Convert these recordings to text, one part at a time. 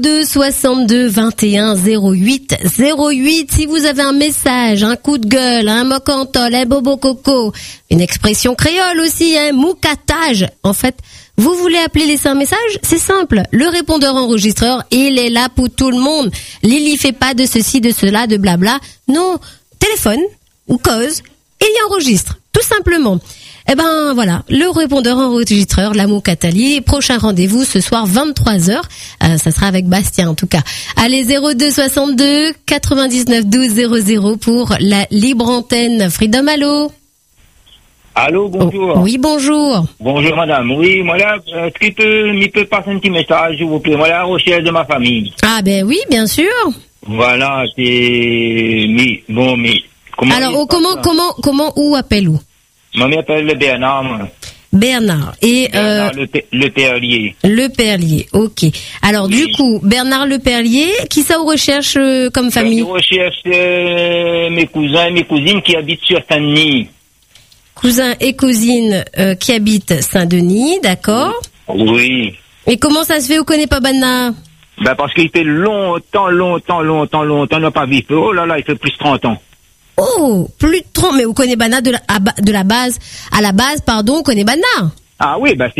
2 62 21 08 08. Si vous avez un message, un coup de gueule, un mocantol, un bobo coco, une expression créole aussi, un moucatage. En fait, vous voulez appeler, laisser un message? C'est simple. Le répondeur enregistreur, il est là pour tout le monde. Lily fait pas de ceci, de cela, de blabla. Non, téléphone ou cause et il enregistre. Tout simplement. Eh ben voilà, le répondeur enregistreur, l'amour Catali. Prochain rendez-vous ce soir 23h. Ça sera avec Bastien en tout cas. Allez, 02 62 99 12 00 pour la libre antenne. Freedom, allô. Allô, bonjour. Oui, bonjour. Bonjour madame. Oui, moi là, est-ce que peut passer un petit message, s'il vous plaît? Moi là, recherche de ma famille. Ah ben oui, bien sûr. Voilà, c'est... Mais comment... Alors, comment, où appelle où? Moi, m'appelle Bernard, moi. Bernard. Et, Bernard le Perlier. Le Perlier, ok. Alors, oui. Du coup, Bernard le Perlier, qui ça vous recherche comme famille? Je recherche mes cousins et mes cousines qui habitent sur Saint-Denis. Cousins et cousines qui habitent Saint-Denis, d'accord. Oui. Et comment ça se fait, vous connaissez pas Bernard? Ben, parce qu'il fait longtemps, on n'a pas vu. Oh là là, il fait plus de 30 ans. Oh, plus de 30, mais vous connaissez Bernard à la base, vous connaissez Bernard? Ah oui, ben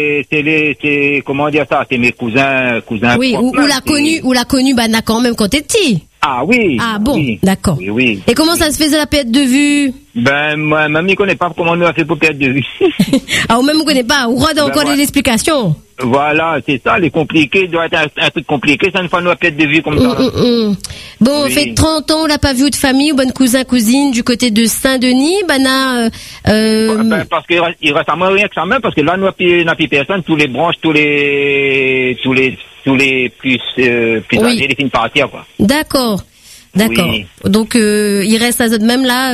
c'est comment dire ça, c'est mes cousins. Oui, ou l'a connu Bernard quand même quand t'es petit. Ah oui. Ah bon, oui. D'accord. Oui. Et comment ça se fait de la perte de vue? Ben, moi, mamie connaît pas comment on a fait pour perdre de vue. Ah, ou même vous connaissez pas, ou rôde encore des explications. Voilà, c'est ça, les compliqués, doit être un truc compliqué, ça ne fait nous perdre de vue comme ça. Bon, oui. Fait 30 ans, on l'a pas vu de famille, ou bonne cousine du côté de Saint-Denis, Bana, Ben, parce qu'il reste à moins rien que ça même, parce que là, nous n'a plus personne, tous les branches, tous les plus âgés, les films partir, quoi. D'accord. Oui. Donc, il reste à cette même là,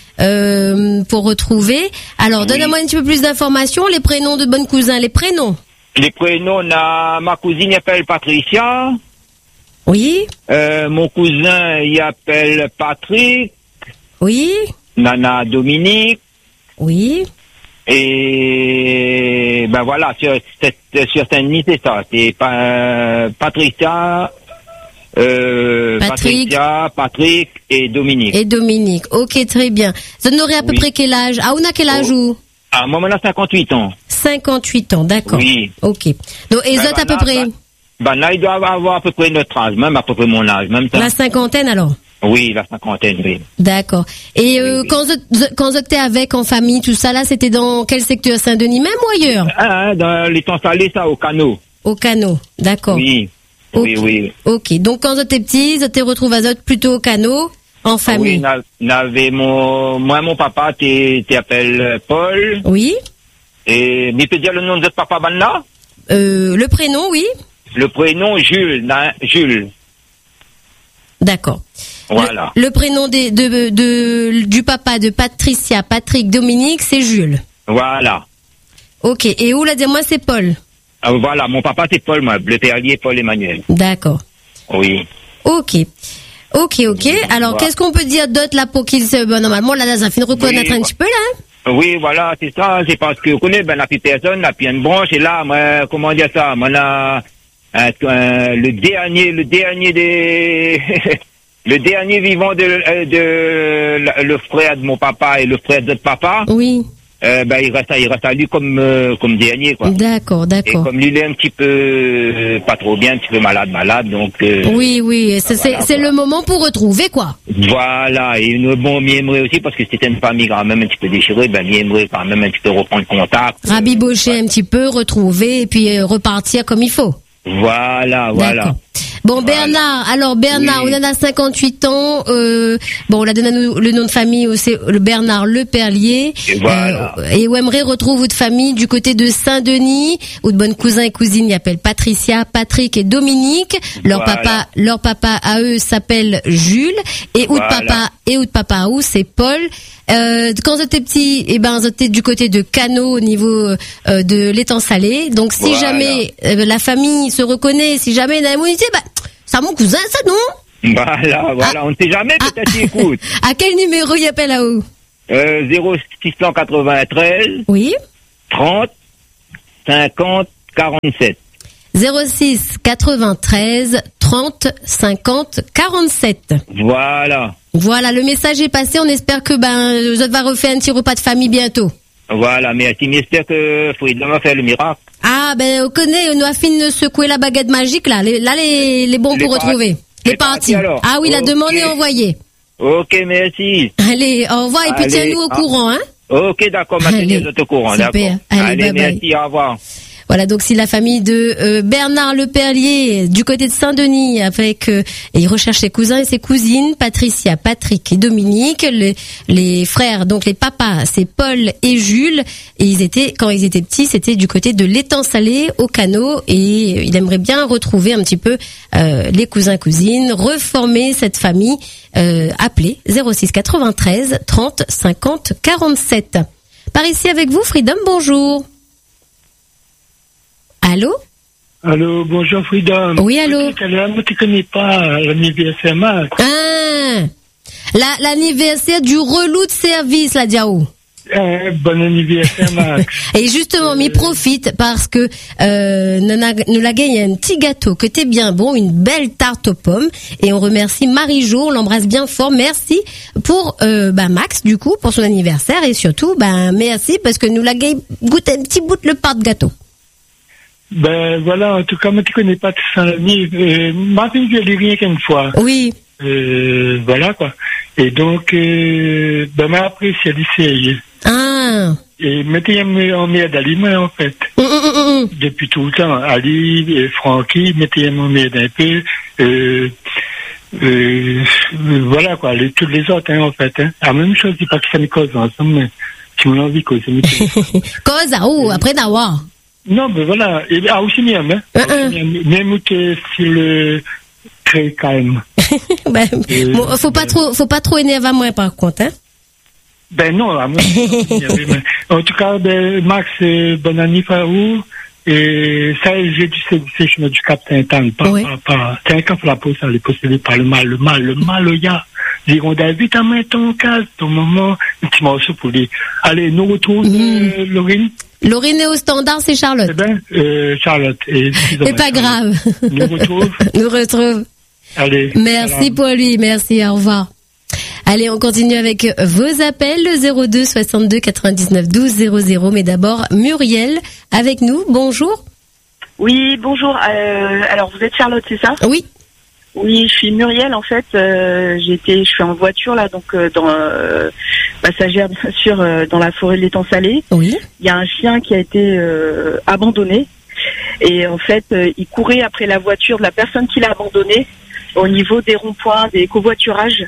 pour retrouver. Alors, donnez-moi un petit peu plus d'informations, les prénoms de bonnes cousins, les prénoms. Les prénoms, ma cousine appelle Patricia. Oui. Mon cousin, il appelle Patrick. Oui. Nana Dominique. Oui. Et ben voilà, sur Saint-Denis, c'est ça. C'est Patricia, Patrick et Dominique. Ok, très bien. Vous en aurez à peu près quel âge? Ah, on a quel âge ou? Ah, moi, on a 58 ans. 58 ans, d'accord. Oui. Ok. Donc, et à peu près? Ben là, il doit avoir à peu près notre âge, même à peu près mon âge, même ça. La cinquantaine, alors? Oui, la cinquantaine, oui. D'accord. Et quand vous étiez avec en famille, tout ça, là, c'était dans quel secteur? Saint-Denis même ou ailleurs? Dans les temps salés, ça, au canot. Au canot, d'accord. Oui. Okay. Oui. Ok. Donc, quand vous étiez petits, vous étiez retrouvés plutôt au canot, en famille? Oui, mon papa, t'appelles Paul. Oui. Et, mais tu peux dire le nom de votre papa, Banna? Le prénom, oui. Le prénom, Jules. D'accord. Voilà. Le prénom du papa de Patricia, Patrick, Dominique, c'est Jules. Voilà. Ok. Et où, là, dis-moi, c'est Paul? Ah, voilà, mon papa, c'est Paul, moi. Le Perlier, Paul Emmanuel. D'accord. Oui. Ok. Alors, qu'est-ce qu'on peut dire d'autre, là, pour qu'il se... Bon, normalement, là, ça finit de reconnaître un petit peu, là. Oui, voilà, c'est ça. C'est parce que, vous connaissez, ben, la plus personne, la plus une branche, et là, moi, comment dire ça? Moi, là, le dernier des... le dernier vivant le frère de mon papa et le frère de notre papa. Oui. Ben, il reste à lui comme dernier, quoi. D'accord. Et comme lui, il est un petit peu, pas trop bien, un petit peu malade, donc, Oui, c'est le moment pour retrouver, quoi. Voilà, et m'y aimerait aussi, parce que c'était une famille quand même un petit peu déchirée, ben, m'y aimerait quand même un petit peu reprendre contact. Rabibocher un petit peu, retrouver, et puis repartir comme il faut. Voilà. Bon, Bernard, oui. On en a 58 ans, on l'a donné le nom de famille, c'est le Bernard Le Perlier. Et voilà. Et où aimerait retrouver votre famille du côté de Saint-Denis, où de bonnes cousins et cousines y appellent Patricia, Patrick et Dominique. Leur papa à eux s'appelle Jules, et où de papa à eux, c'est Paul. Quand j'étais petit, j'étais du côté de Canot au niveau de l'étang salé. Donc si jamais la famille se reconnaît, si jamais il y a une immunité, c'est mon cousin, ça non? Voilà, on ne sait jamais, peut-être qu'il écoute. À quel numéro il appelle à où? 0693. Oui. 30 50 47. 06 93 30 50 47. Voilà. Voilà, le message est passé. On espère que vous va refaire un petit repas de famille bientôt. Voilà, merci. J'espère que Freedom va faire le miracle. Ah, on connaît, on a fini de secouer la baguette magique, là. Les bons pour retrouver. Les parties. Ah oui, la demande est envoyée. Ok, merci. Allez, au revoir et puis tiens-nous au courant, hein. Ok, d'accord, maintenant au courant, super. D'accord. Allez, bye merci, au revoir. Voilà, donc si la famille de Bernard Leperlier du côté de Saint-Denis avec et il recherche ses cousins et ses cousines, Patricia, Patrick et Dominique, les frères, donc les papas, c'est Paul et Jules, et quand ils étaient petits, c'était du côté de l'étang salé au canot, et il aimerait bien retrouver un petit peu les cousins cousines, reformer cette famille. Appelez 06 93 30 50 47. Par ici avec vous, Freedom, bonjour. Allô? Allô, bonjour Freedom. Oui, allô? Moi, tu connais pas l'anniversaire Max. Ah, l'anniversaire du relou de service, la Diao. Bon anniversaire Max. Et justement, m'y profite parce que nous l'a gagné un petit gâteau que t'es bien bon, une belle tarte aux pommes. Et on remercie Marie-Jo, on l'embrasse bien fort. Merci pour Max, du coup, pour son anniversaire. Et surtout, merci parce que nous l'a gagné goûté un petit bout de le part de gâteau. Voilà, en tout cas, moi, tu connais pas tout ça. Ma fille, je l'ai rien qu'une fois. Oui. Voilà, quoi. Et donc, m'a apprécié l'essai. Ah. Et mettez en merde Ali, moi, en fait. Depuis tout le temps. Ali et Francky, mettez en merde un peu. Voilà, quoi. Tous les autres, en fait. La même chose, c'est pas que ça me cause ensemble, mais tu m'as envie de causer. Cause, après d'avoir. Non, voilà. Et aussi même, même que c'est le très calme. Faut pas trop énerver à moi, par contre, hein. Non, à moi. En tout cas, Max, bonne année, Farou. Et ça, j'ai dû sécher du capitaine Tan. C'est un camp pour la peau, ça, les possédés par le mal, il y a. Diront David, à main ton casque, ton moment, un petit morceau pour lui. Allez, nous retrouvons, Laurine. Laurine est au standard, c'est Charlotte. Eh bien, Charlotte. C'est pas grave. Nous retrouve. Allez. Merci salam. Pour lui, merci, au revoir. Allez, on continue avec vos appels, le 02 62 99 12 00. Mais d'abord, Muriel, avec nous, bonjour. Oui, bonjour. Alors, vous êtes Charlotte, c'est ça? Oui. Oui, je suis Muriel, en fait. Je suis en voiture, là, donc dans passagère, bien sûr, dans la forêt de l'étang salé. Oui. Il y a un chien qui a été abandonné. Et en fait, il courait après la voiture de la personne qui l'a abandonné au niveau des ronds-points, des covoiturages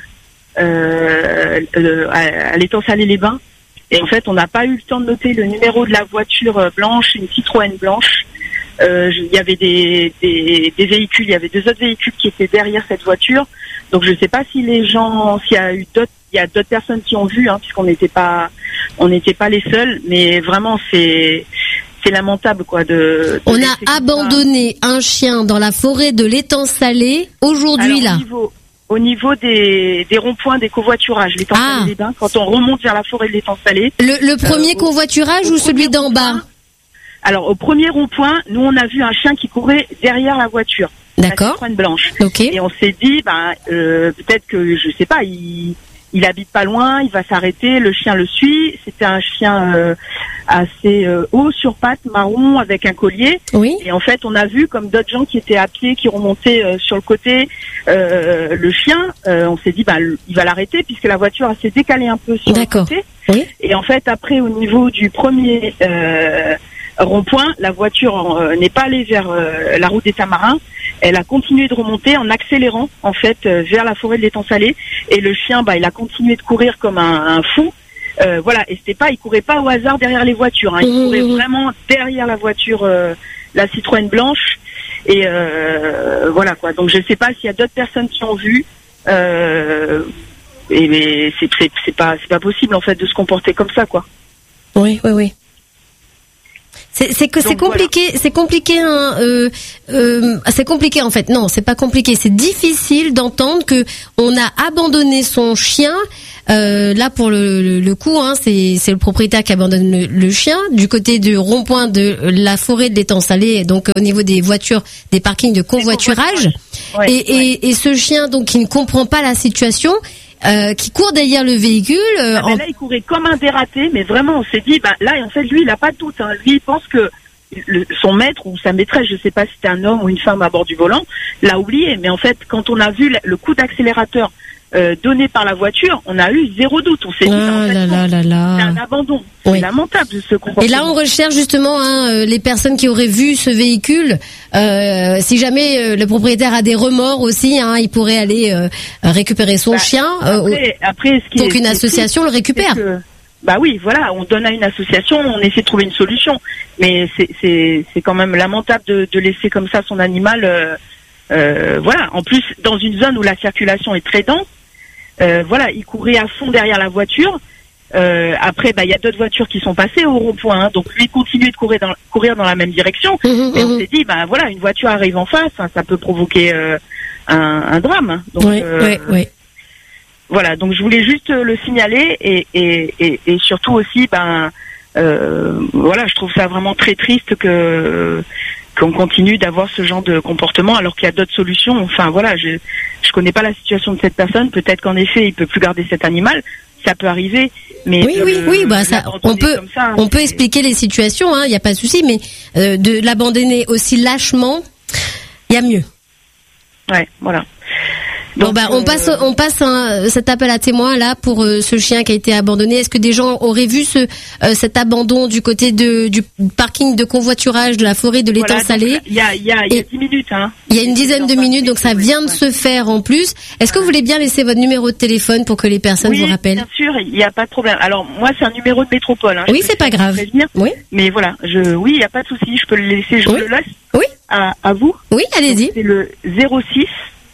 à l'étang salé-les-Bains. Et en fait, on n'a pas eu le temps de noter le numéro de la voiture blanche, une Citroën blanche. Il y avait des véhicules, il y avait 2 autres véhicules qui étaient derrière cette voiture. Donc je ne sais pas si il y a d'autres personnes qui ont vu, puisqu'on n'était pas les seuls, mais vraiment c'est lamentable, quoi. On a abandonné un chien dans la forêt de l'étang salé aujourd'hui. Alors, là. Au niveau des ronds-points des covoiturages, l'étang salé-les-Bains, quand on remonte vers la forêt de l'étang salé. Le premier covoiturage ou celui d'en bas? Alors, au premier rond-point, nous, on a vu un chien qui courait derrière la voiture. D'accord. La Citroën blanche. Okay. Et on s'est dit, peut-être que, je sais pas, il habite pas loin, il va s'arrêter, le chien le suit. C'était un chien assez haut sur pattes, marron, avec un collier. Oui. Et en fait, on a vu comme d'autres gens qui étaient à pied, qui remontaient sur le côté, le chien. On s'est dit, il va l'arrêter puisque la voiture s'est décalée un peu sur le côté. Oui. Et en fait, après, au niveau du premier rond-point, la voiture n'est pas allée vers la route des Tamarins. Elle a continué de remonter en accélérant, en fait, vers la forêt de l'étang salé. Et le chien, il a continué de courir comme un fou. Voilà, et il courait pas au hasard derrière les voitures. Il courait vraiment derrière la voiture, la Citroën blanche. Et voilà, quoi. Donc je sais pas s'il y a d'autres personnes qui ont vu. Mais c'est pas possible, en fait, de se comporter comme ça, quoi. Oui. C'est compliqué, voilà. C'est compliqué, hein, c'est compliqué en fait. Non, c'est pas compliqué. C'est difficile d'entendre que on a abandonné son chien. Là pour le coup, hein, c'est le propriétaire qui abandonne le chien du côté du rond-point de la forêt de l'étang salé, donc au niveau des voitures, des parkings de convoiturage. Ouais, et ce chien donc qui ne comprend pas la situation. Qui court derrière le véhicule. Là, il courait comme un dératé, mais vraiment, on s'est dit, là, en fait, lui, il a pas de doute. Hein. Lui, il pense que son maître ou sa maîtresse, je sais pas si c'était un homme ou une femme à bord du volant, l'a oublié. Mais en fait, quand on a vu le coup d'accélérateur donné par la voiture, on a eu zéro doute. On s'est dit, en fait, c'est un abandon. Oui. C'est lamentable ce comportement. Et là, on recherche justement les personnes qui auraient vu ce véhicule. Si jamais le propriétaire a des remords aussi, hein, il pourrait aller récupérer son chien. Après, pour qu'une association le récupère. Oui, voilà, on donne à une association, on essaie de trouver une solution. Mais c'est quand même lamentable de laisser comme ça son animal. Voilà. En plus, dans une zone où la circulation est très dense. Voilà, il courait à fond derrière la voiture. Après, il y a d'autres voitures qui sont passées au rond-point, hein, donc lui continue de courir dans la même direction. Et on s'est dit, voilà, une voiture arrive en face, hein, ça peut provoquer un drame. Donc, oui. Voilà, donc je voulais juste le signaler et surtout aussi, voilà, je trouve ça vraiment très triste qu'on continue d'avoir ce genre de comportement alors qu'il y a d'autres solutions. Enfin voilà, je connais pas la situation de cette personne. Peut-être qu'en effet, il peut plus garder cet animal. Ça peut arriver, mais oui, on peut expliquer les situations, hein, il y a pas de souci, mais de l'abandonner aussi lâchement, il y a mieux. Ouais, voilà. Donc, on passe cet appel à témoins là pour ce chien qui a été abandonné. Est-ce que des gens auraient vu cet abandon du côté du parking de convoiturage de la forêt de l'étang salé? Il y a 10 minutes, hein. Il y a une dizaine de minutes, donc ça vient de se faire en plus. Est-ce que vous voulez bien laisser votre numéro de téléphone pour que les personnes vous rappellent? Bien sûr, il n'y a pas de problème. Alors moi, c'est un numéro de métropole. Hein, oui, c'est pas grave. Oui. Mais voilà, il n'y a pas de souci. Je peux le laisser. Je le laisse. Oui. À vous. Oui, allez-y. Donc, c'est le 06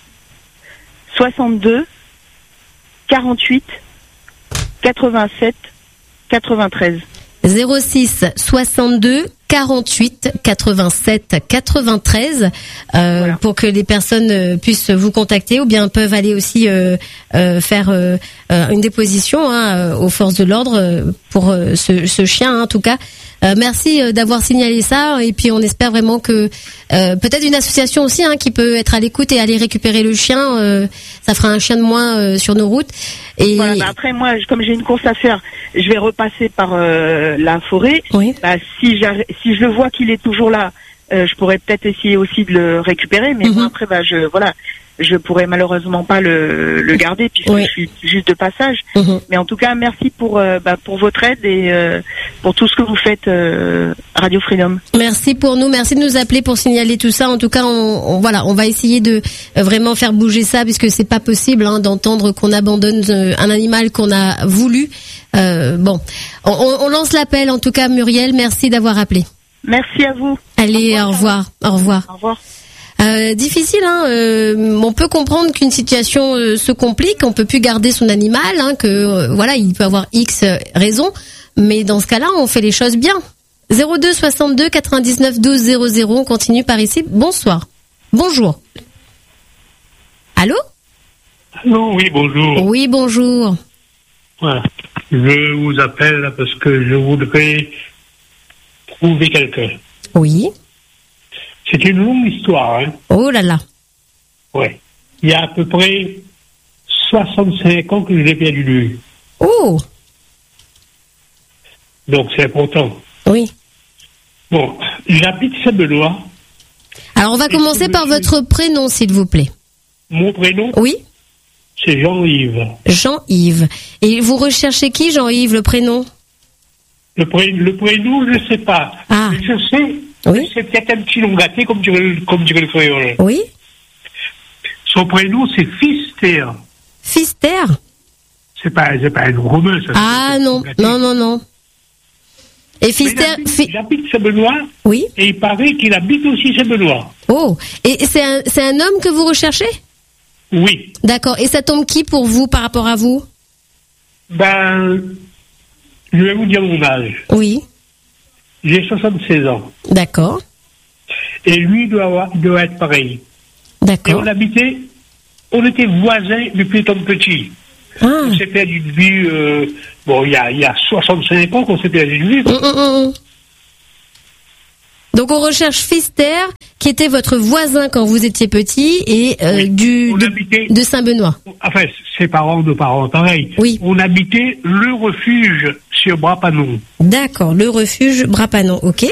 62 48 87 93. 06 62 48 87 93 voilà. Pour que les personnes puissent vous contacter ou bien peuvent aller aussi faire une déposition aux forces de l'ordre pour ce chien, hein, en tout cas. Merci d'avoir signalé ça et puis on espère vraiment que peut-être une association aussi, hein, qui peut être à l'écoute et aller récupérer le chien, ça fera un chien de moins sur nos routes. Et voilà, après moi, comme j'ai une course à faire, je vais repasser par la forêt. Oui. Si je vois qu'il est toujours là, je pourrais peut-être essayer aussi de le récupérer, mais moi après je pourrais malheureusement pas le garder puisque je suis juste de passage. Mais en tout cas, merci pour votre aide et pour tout ce que vous faites, Radio Freedom. Merci de nous appeler pour signaler tout ça. En tout cas, on va essayer de vraiment faire bouger ça puisque c'est pas possible, hein, d'entendre qu'on abandonne un animal qu'on a voulu. On lance l'appel. En tout cas, Muriel, merci d'avoir appelé. Merci à vous. Allez, au revoir. Au revoir. Difficile, hein. On peut comprendre qu'une situation se complique, on peut plus garder son animal, hein, que il peut avoir X raisons, mais dans ce cas-là, on fait les choses bien. 02 62 99 12 00, on continue par ici. Bonsoir. Bonjour. Allô? Allô, oui, bonjour. Oui, bonjour. Voilà. Je vous appelle parce que je voudrais trouver quelqu'un. Oui. C'est une longue histoire, hein. Oh là là. Ouais. Il y a à peu près 65 ans que je l'ai perdu. Oh. Donc c'est important. Oui. Bon, j'habite Saint-Benoît. Alors on va commencer par votre prénom, s'il vous plaît. Mon prénom? Oui. C'est Jean-Yves. Jean-Yves. Et vous recherchez qui, Jean-Yves, le prénom? Le prénom, je ne sais pas. Ah. Mais je sais. Oui. C'est peut-être un petit nom gâté, comme dirait le créole. Oui. Son prénom, c'est Fister. Fister? C'est pas un nom romain, ça. Ah, non. Et Fister... J'habite Saint-Benoît. Oui. Et il paraît qu'il habite aussi Saint-Benoît. Oh. Et c'est un homme que vous recherchez? Oui. D'accord. Et ça tombe qui pour vous, par rapport à vous? Je vais vous dire mon âge. Oui. j'ai 76 ans. D'accord. Et lui doit être pareil. Et D'accord. on était voisins depuis étant petit. Ah. On s'est perdu de vue, il y a 65 ans qu'on s'est perdu de vue. Donc on recherche Fister, qui était votre voisin quand vous étiez petit, et de Saint-Benoît. Enfin, ses parents, nos parents, pareil. Oui. On habitait le refuge sur Brapanon. D'accord, le refuge Brapanon, ok.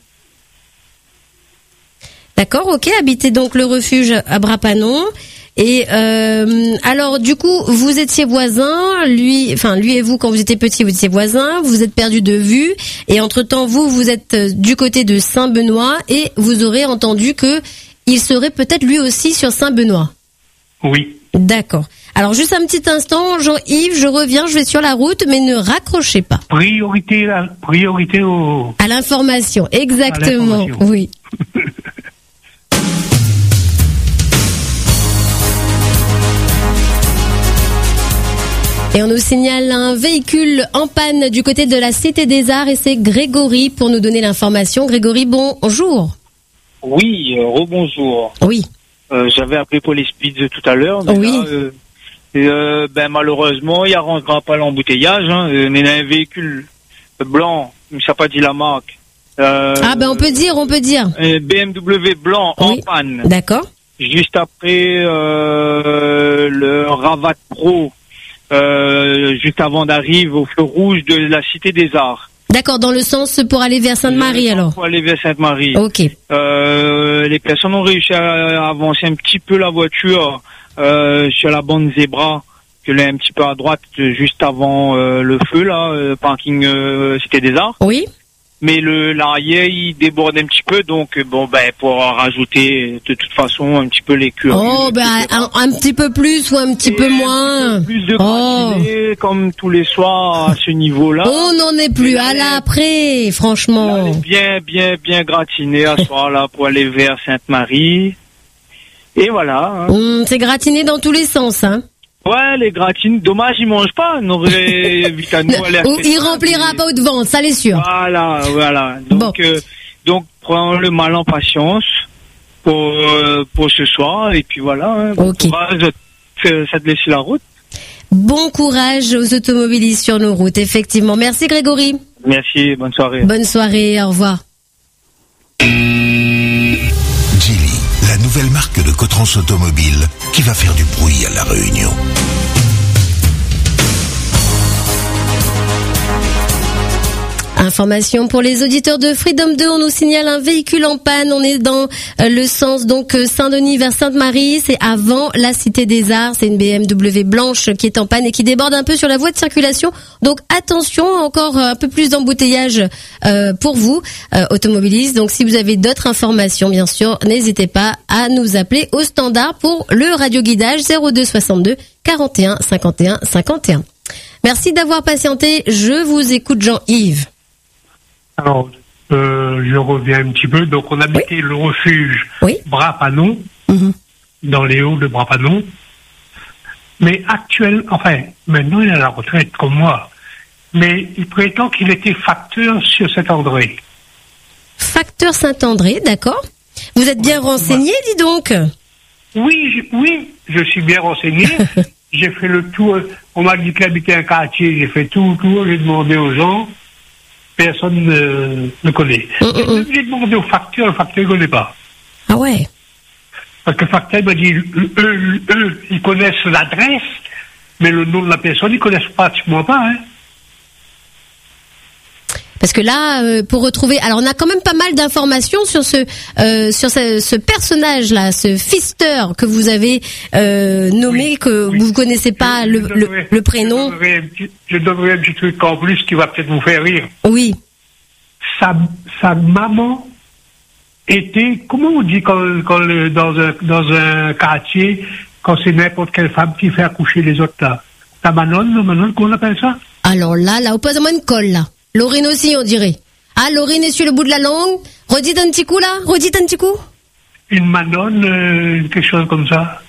D'accord, ok, habitez donc le refuge à Brapanon. Et alors du coup, vous étiez voisins, lui et vous quand vous étiez petits, vous étiez voisins, vous êtes perdus de vue, et entre-temps vous êtes du côté de Saint-Benoît, et vous aurez entendu que il serait peut-être lui aussi sur Saint-Benoît. Oui. D'accord. Alors juste un petit instant, Jean-Yves, je reviens, je vais sur la route, mais ne raccrochez pas. Priorité à l'information, exactement. À l'information. Oui. Et on nous signale un véhicule en panne du côté de la Cité des Arts, et c'est Grégory pour nous donner l'information. Grégory, bonjour. Oui, rebonjour. Oui. J'avais appelé pour les speeds tout à l'heure. Mais oui. Là, malheureusement, il y a pas l'embouteillage. Il y a un véhicule blanc, je ne sais pas dire la marque. On peut dire. BMW blanc en panne. D'accord. Juste après le Ravat Pro. Juste avant d'arriver au feu rouge de la Cité des Arts. D'accord, dans le sens pour aller vers Sainte-Marie alors. Pour aller vers Sainte-Marie. Ok. Les personnes ont réussi à avancer un petit peu la voiture sur la bande zébra, que là un petit peu à droite, juste avant le feu là, parking Cité des Arts. Oui. Mais l'arrière il déborde un petit peu, donc pour rajouter de toute façon un petit peu les curves. Un petit peu plus ou un petit peu moins. Plus de gratiné, comme tous les soirs à ce niveau-là. On n'en est plus à l'après, franchement. Bien gratiné à ce soir-là pour aller vers Sainte-Marie. Et voilà. C'est gratiné dans tous les sens, hein. Ouais, les gratines, dommage, ils mangent pas. On aurait vite à nous aller acheter. Il remplira pas de ventre, ça l'est sûr. Voilà. Donc, prends le mal en patience pour ce soir, et puis voilà. Bon courage, ça te laisse la route. Bon courage aux automobilistes sur nos routes, effectivement. Merci Grégory. Merci, bonne soirée. Bonne soirée, au revoir. Geely, la nouvelle marque de Cotrans Automobile qui va faire du bruit à La Réunion. Information pour les auditeurs de Freedom 2, on nous signale un véhicule en panne. On est dans le sens donc Saint-Denis vers Sainte-Marie, c'est avant la Cité des Arts. C'est une BMW blanche qui est en panne et qui déborde un peu sur la voie de circulation. Donc attention, encore un peu plus d'embouteillage pour vous, automobilistes. Donc si vous avez d'autres informations, bien sûr, n'hésitez pas à nous appeler au standard pour le radioguidage 02 62 41 51 51. Merci d'avoir patienté. Je vous écoute, Jean-Yves. Alors, je reviens un petit peu. Donc, on habitait le refuge Brapanon, dans les hauts de Brapanon. Mais maintenant, il est à la retraite comme moi. Mais il prétend qu'il était facteur sur Saint-André. Facteur Saint-André, d'accord. Vous êtes bien renseigné, dis donc. Oui, je suis bien renseigné. J'ai fait le tour. On m'a dit qu'il habitait un quartier. J'ai fait tout le tour. J'ai demandé aux gens. Personne ne connaît. J'ai demandé au facteur. Le facteur ne connaît pas. Ah ouais. Parce que le facteur m'a dit, eux, ils connaissent l'adresse, mais le nom de la personne, ils connaissent pratiquement pas, hein. Parce que là, pour retrouver, alors on a quand même pas mal d'informations sur ce personnage-là, ce Fister que vous avez nommé, que vous connaissez pas le prénom. Je donnerai un petit truc en plus qui va peut-être vous faire rire. Oui. Sa maman était, comment on dit dans un quartier, quand c'est n'importe quelle femme qui fait accoucher les autres là. La manon, comment on appelle ça? Alors là, opposez-moi une colle là. Laurine aussi, on dirait. Ah, Laurine est sur le bout de la langue. Redites un petit coup, là. Redites un petit coup. Une manonne, quelque chose comme ça.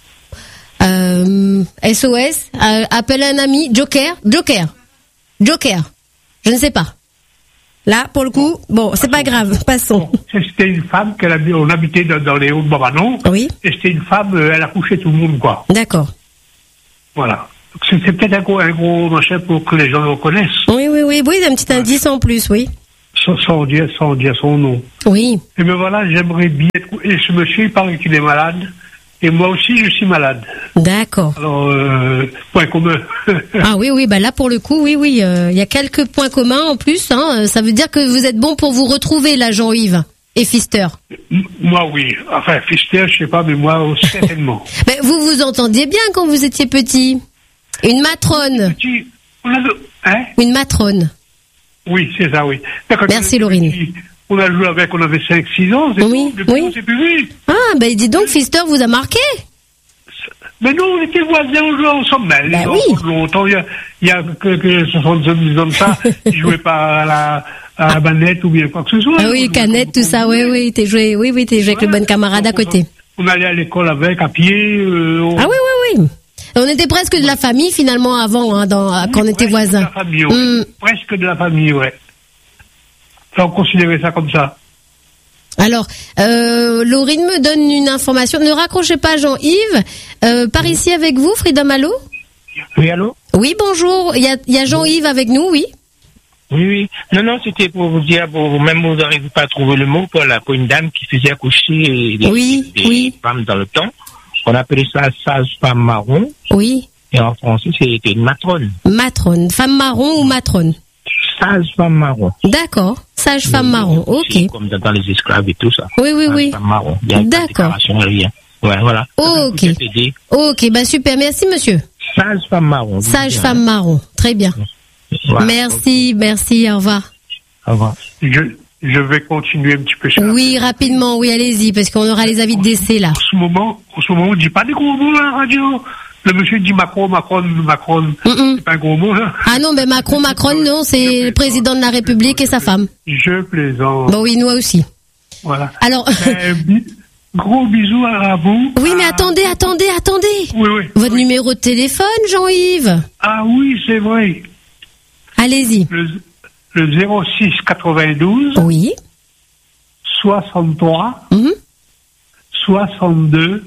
SOS. Appelle un ami. Joker. Je ne sais pas. Là, pour le coup, bon, c'est pas grave, passons. C'était une femme on habitait dans les Hauts de Brapanon. Oui. Et c'était une femme, elle a couché tout le monde, quoi. D'accord. Voilà. C'est peut-être un gros machin pour que les gens le reconnaissent. Oui, un petit indice en plus, oui. Sans dire son nom. Oui. Et bien voilà, j'aimerais bien... Et ce monsieur, il paraît qu'il est malade. Et moi aussi, je suis malade. D'accord. Alors, point commun. Ah oui, bah là, pour le coup, oui, il y a quelques points communs en plus, hein. Ça veut dire que vous êtes bon pour vous retrouver, là, Jean-Yves et Fister. Moi, oui. Enfin, Fister, je sais pas, mais moi, certainement. Mais vous vous entendiez bien quand vous étiez petit. Une matrone. Une matrone. Oui, c'est ça, oui. Merci, Laurine. On a joué avec, on avait 5-6 ans, c'est oui, tout. Depuis, on s'est plus vu. Ah, ben dis donc, Fister vous a marqué. Mais nous, on était voisins, on jouait ensemble. Ben oui. Longtemps, il y a que 70 ans de ça, ils jouaient pas à la manette ou bien quoi que ce soit. Ah oui, canette, tout ça, oui, t'es joué avec le bon camarade à côté. On allait à l'école avec, à pied. Ah oui. On était presque de la famille, finalement, avant, hein, quand on était voisins. De la famille, ouais. Presque de la famille, ouais. On considérait ça comme ça. Alors, Laurine me donne une information. Ne raccrochez pas, Jean-Yves. Par ici avec vous, Frida Malo. Oui, allô? Oui, bonjour. Il y a Jean-Yves avec nous, oui. Oui. Non, c'était pour vous dire, même vous n'arrivez pas à trouver le mot pour une dame qui faisait accoucher des femmes dans le temps. On appelait ça sage-femme marron. Oui. Et en français, c'était une matrone. Matrone. Femme marron ou matrone? Sage-femme marron. D'accord. Sage-femme marron. Ok. Comme dans les esclaves et tout ça. Oui. Sage-femme marron. Il y a d'accord. Rien. Ouais, voilà. Ok. Ok, bah super. Merci, monsieur. Sage-femme marron. Sage-femme marron. Très bien. Voilà. Merci. Au revoir. Au revoir. Je vais continuer un petit peu ça. Oui, rapidement. Oui, allez-y, parce qu'on aura les avis de décès, là. En ce moment, on dit pas des gros mots à la radio. Le monsieur dit Macron. C'est pas un gros mot, là. Ah non, mais Macron, non, c'est le président de la République et sa femme. Je plaisante. Bon, oui, nous aussi. Voilà. Alors. Gros bisous à vous. Oui, mais attendez. Oui. Votre numéro de téléphone, Jean-Yves? Ah oui, c'est vrai. Allez-y. Le 06 92. Oui. 63. 62.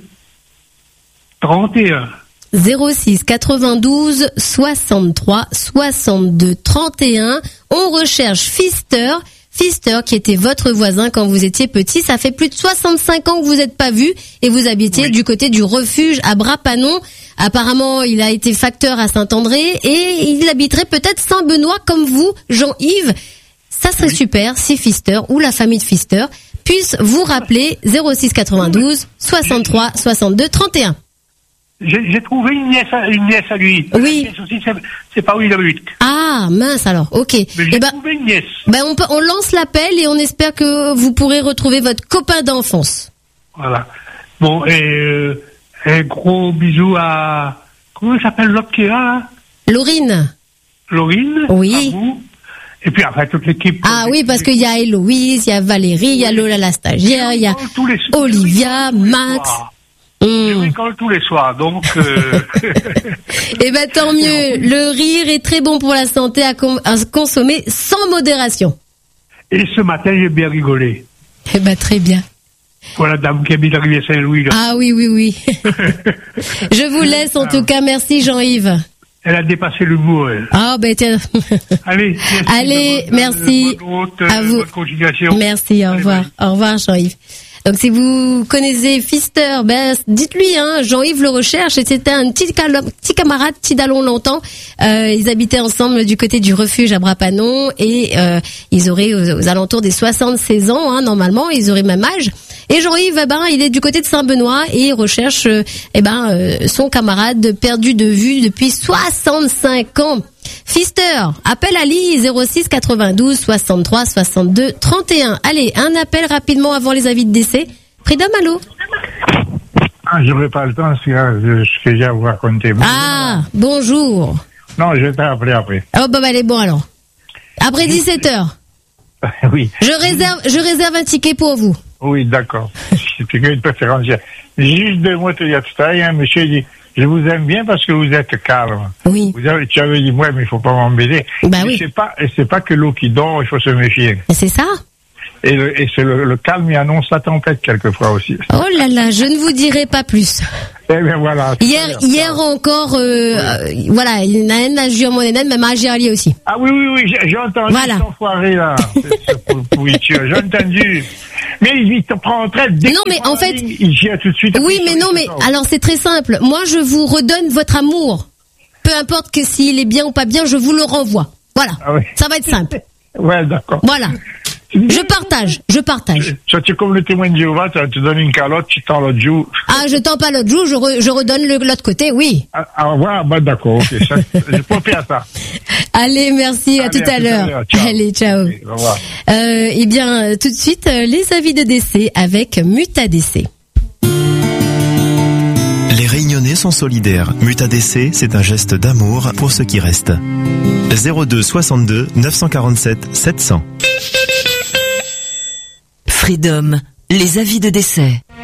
31. 06 92 63 62 31. On recherche Fister qui était votre voisin quand vous étiez petit. Ça fait plus de 65 ans que vous n'êtes pas vus et vous habitiez du côté du refuge à Brapanon. Apparemment, il a été facteur à Saint-André et il habiterait peut-être Saint-Benoît comme vous, Jean-Yves. Ça serait super si Fister ou la famille de Fister puisse vous rappeler 06 92 63 62 31. J'ai trouvé une nièce à lui. Oui. Aussi, c'est pas où il habite. Ah, mince alors, ok. Mais j'ai trouvé une nièce. On lance l'appel et on espère que vous pourrez retrouver votre copain d'enfance. Voilà. Bon, et un gros bisou à... Comment s'appelle l'autre qui est là? Laurine. Oui. À vous. Et puis après toute l'équipe. Ah oui, parce qu'il y a Héloïse, il y a Valérie, il y a Lola la stagiaire, il y a Olivia, Max... Je rigole tous les soirs, donc... Eh ben tant mieux. Le rire est très bon pour la santé à consommer sans modération. Et ce matin, j'ai bien rigolé. Eh ben très bien. Pour la dame qui habite à Rivière-Saint-Louis. Là. Ah oui. Je vous laisse en tout cas. Merci Jean-Yves. Elle a dépassé l'humour, elle. Ah ben tiens. Allez, merci. À vous. Bonne continuation. Merci, au revoir. Au revoir Jean-Yves. Donc si vous connaissez Fister, dites-lui, Jean-Yves le recherche, et c'était un petit camarade, petit d'allons longtemps. Ils habitaient ensemble du côté du refuge à Brapanon et ils auraient aux alentours des 76 ans, normalement, ils auraient même âge. Et Jean-Yves, il est du côté de Saint-Benoît et il recherche son camarade perdu de vue depuis 65 ans. Fister, appel Ali 06 92 63 62 31. Allez, un appel rapidement avant les avis de décès. Frida Malo. Ah, j'aurais pas le temps, c'est ce que j'ai à vous raconter. Ah, bonjour. Non, je vais t'appeler après. Oh, allez, bon alors. Après 17h. Oui. Je réserve un ticket pour vous. Oui, d'accord. C'est une préférence. Juste de moi te dire tout à l'heure, un monsieur dit, je vous aime bien parce que vous êtes calme. Oui. Tu avais dit, ouais, mais il faut pas m'embêter. Oui. C'est pas que l'eau qui dort, il faut se méfier. C'est ça. Et c'est le calme, il annonce la tempête quelquefois aussi. Oh là là, je ne vous dirai pas plus. Eh bien voilà. Hier encore, voilà, il n'a rien à jurer mon énène, mais ma Ali aussi. Ah oui, j'ai entendu cet enfoiré là. C'est pourriture, j'ai entendu. Mais il te prend en traite dès en fait, il gère tout de suite. Oui, mais non, mais alors c'est très simple. Moi, je vous redonne votre amour. Peu importe que s'il est bien ou pas bien, je vous le renvoie. Voilà. Ah oui. Ça va être simple. Ouais, d'accord. Voilà. Je partage. Tu es comme le témoin de Jéhovah, tu donnes une calotte, tu tends l'autre joue. Ah, je tends pas l'autre joue, je redonne l'autre côté, oui. Ouais, d'accord, ok. Je peux faire ça. Allez, merci, à tout à l'heure. Allez, ciao. Okay, au revoir. Eh bien, tout de suite, les avis de décès avec Mutadc. Les Réunionnais sont solidaires. Mutadc, c'est un geste d'amour pour ceux qui restent. 02 62 947 700. Freedom, les avis de décès.